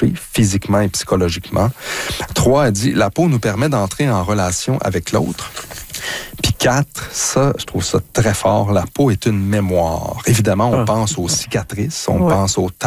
toucher physiquement et psychologiquement. 3, elle dit, la peau nous permet d'entrer en relation avec l'autre. Puis 4, ça, je trouve ça très fort, la peau est une mémoire. Évidemment, on pense aux cicatrices, on pense aux